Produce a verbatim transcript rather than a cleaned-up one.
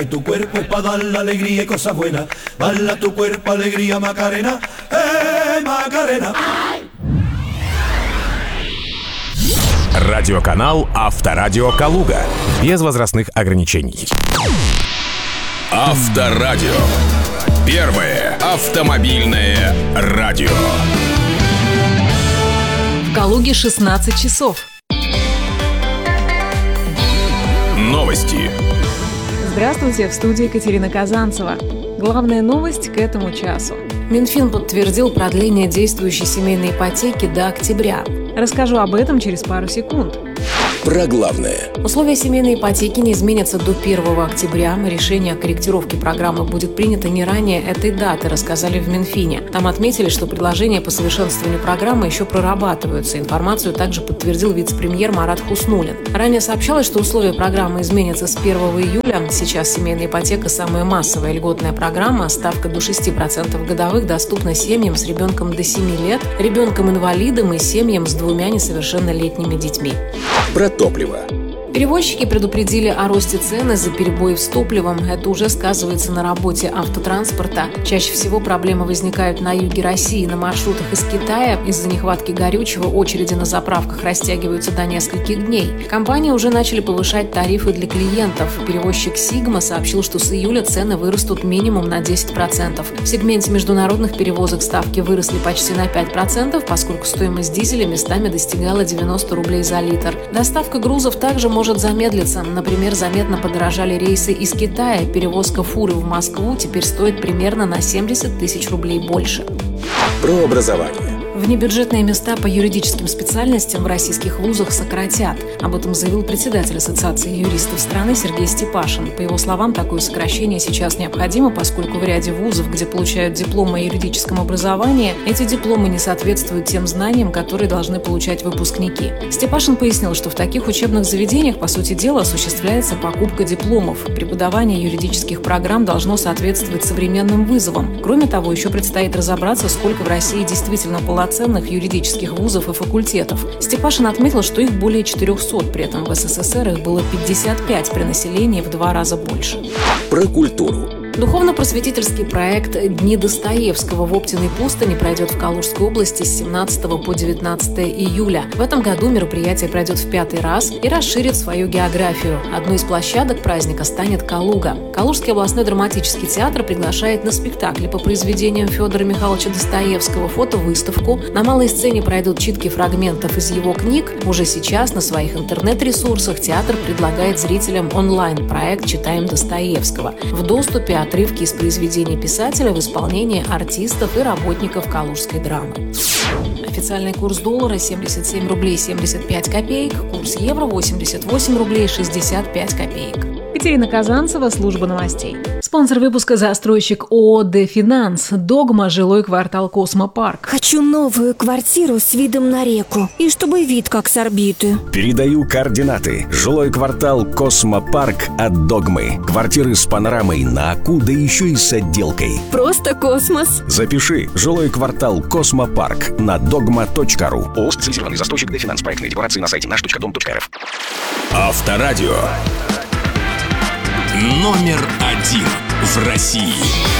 Tu cuerpo es para dar la alegría y cosas buenas. Bala tu cuerpo, alegría, Macarena. ¡Eh, Macarena! Радиоканал Авторадио Калуга. Без возрастных ограничений. Авторадио. Первое автомобильное радио. В Калуге шестнадцать часов. Новости. Здравствуйте, в студии Екатерина Казанцева. Главная новость к этому часу. Минфин подтвердил продление действующей семейной ипотеки до октября. Расскажу об этом через пару секунд. Про главное. Условия семейной ипотеки не изменятся до первого октября. Решение о корректировке программы будет принято не ранее этой даты, рассказали в Минфине. Там отметили, что предложения по совершенствованию программы еще прорабатываются. Информацию также подтвердил вице-премьер Марат Хуснуллин. Ранее сообщалось, что условия программы изменятся с первого июля. Сейчас семейная ипотека – самая массовая льготная программа. Ставка до шести процентов годовых доступна семьям с ребенком до семи лет, ребенком-инвалидом и семьям с двумя несовершеннолетними детьми. Про топливо. Перевозчики предупредили о росте цен из-за перебоев с топливом. Это уже сказывается на работе автотранспорта. Чаще всего проблемы возникают на юге России. На маршрутах из Китая из-за нехватки горючего очереди на заправках растягиваются до нескольких дней. Компании уже начали повышать тарифы для клиентов. Перевозчик Sigma сообщил, что с июля цены вырастут минимум на десять процентов. В сегменте международных перевозок ставки выросли почти на пять процентов, поскольку стоимость дизеля местами достигала девяносто рублей за литр. Доставка грузов также может может замедлиться. Например, заметно подорожали рейсы из Китая. Перевозка фуры в Москву теперь стоит примерно на семьдесят тысяч рублей больше. Про образование. Внебюджетные места по юридическим специальностям в российских вузах сократят. Об этом заявил председатель Ассоциации юристов страны Сергей Степашин. По его словам, такое сокращение сейчас необходимо, поскольку в ряде вузов, где получают дипломы о юридическом образовании, эти дипломы не соответствуют тем знаниям, которые должны получать выпускники. Степашин пояснил, что в таких учебных заведениях, по сути дела, осуществляется покупка дипломов. Преподавание юридических программ должно соответствовать современным вызовам. Кроме того, еще предстоит разобраться, сколько в России действительно полноценных юридических вузов и факультетов. Степашин отметил, что их более четырехсот, при этом в СССР их было пятьдесят пять, при населении в два раза больше. Про культуру. Духовно-просветительский проект «Дни Достоевского» в Оптиной пустыне пройдет в Калужской области с семнадцатого по девятнадцатое июля. В этом году мероприятие пройдет в пятый раз и расширит свою географию. Одной из площадок праздника станет Калуга. Калужский областной драматический театр приглашает на спектакли по произведениям Федора Михайловича Достоевского, фотовыставку. На малой сцене пройдут читки фрагментов из его книг. Уже сейчас на своих интернет-ресурсах театр предлагает зрителям онлайн-проект «Читаем Достоевского». В доступе отрывки из произведений писателя в исполнении артистов и работников калужской драмы. Официальный курс доллара семьдесят семь рублей семьдесят пять копеек, курс евро восемьдесят восемь рублей шестьдесят пять копеек. Екатерина Казанцева, служба новостей. Спонсор выпуска — застройщик ООО «Дефинанс». Догма, жилой квартал «Космопарк». Хочу новую квартиру с видом на реку. И чтобы вид как с орбиты. Передаю координаты. Жилой квартал «Космопарк» от Догмы. Квартиры с панорамой на Аку, да еще и с отделкой. Просто космос. Запиши. Жилой квартал «Космопарк» на догма точка ру. ООО «Специализированный застройщик Дефинанс». Проектные декларации на сайте наш точка дом точка эр эф. Авторадио. Номер один в России.